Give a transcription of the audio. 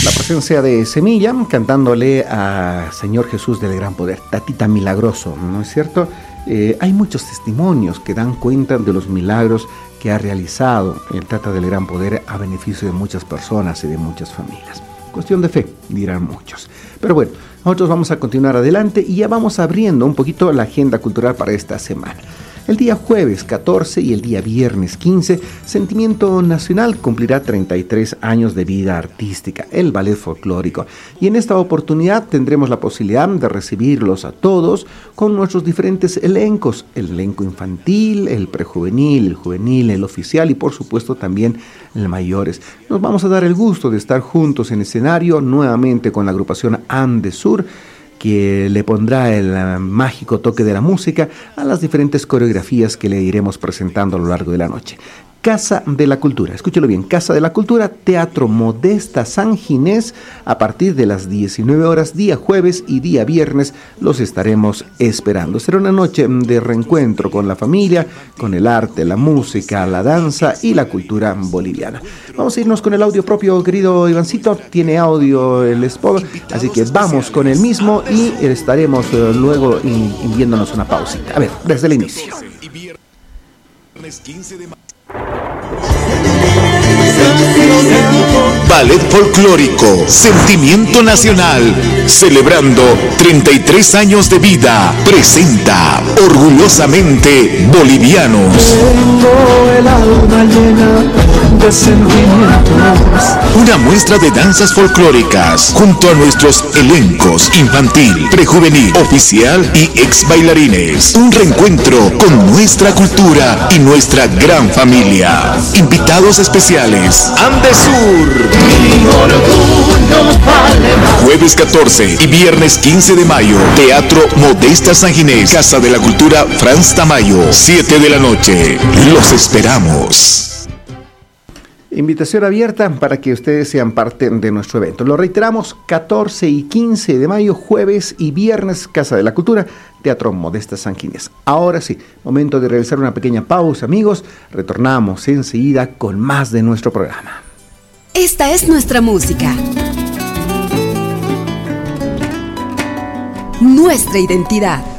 La presencia de Semilla cantándole a Señor Jesús del Gran Poder, Tatita Milagroso, ¿no es cierto? Hay muchos testimonios que dan cuenta de los milagros que ha realizado el Tata del Gran Poder a beneficio de muchas personas y de muchas familias. Cuestión de fe, dirán muchos. Pero bueno, nosotros vamos a continuar adelante y ya vamos abriendo un poquito la agenda cultural para esta semana. El día jueves 14 y el día viernes 15, Sentimiento Nacional cumplirá 33 años de vida artística, el ballet folclórico. Y en esta oportunidad tendremos la posibilidad de recibirlos a todos con nuestros diferentes elencos, el elenco infantil, el prejuvenil, el juvenil, el oficial y por supuesto también el mayores. Nos vamos a dar el gusto de estar juntos en escenario nuevamente con la agrupación Andesur, que le pondrá el mágico toque de la música a las diferentes coreografías que le iremos presentando a lo largo de la noche. Casa de la Cultura, escúchelo bien, Casa de la Cultura, Teatro Modesta San Ginés, a partir de las 19 horas, día jueves y día viernes, los estaremos esperando. Será una noche de reencuentro con la familia, con el arte, la música, la danza y la cultura boliviana. Vamos a irnos con el audio propio, querido Ivancito, tiene audio el spot, así que vamos con el mismo y estaremos luego viéndonos una pausita. A ver, desde el inicio. Ballet folclórico, Sentimiento Nacional, celebrando 33 años de vida, presenta orgullosamente Bolivianos. Tengo el alma llena de sentimientos. Una muestra de danzas folclóricas junto a nuestros elencos infantil, prejuvenil, oficial y ex bailarines. Un reencuentro con nuestra cultura y nuestra gran familia. Invitados especiales, Andesur. Jueves 14 y viernes 15 de mayo, Teatro Modesta San Ginés, Casa de la Cultura Franz Tamayo, 7 de la noche. Los esperamos. Invitación abierta para que ustedes sean parte de nuestro evento. Lo reiteramos, 14 y 15 de mayo, jueves y viernes, Casa de la Cultura, Teatro Modesta San Ginés. Ahora sí, momento de realizar una pequeña pausa, amigos. Retornamos enseguida con más de nuestro programa. Esta es nuestra música, nuestra identidad.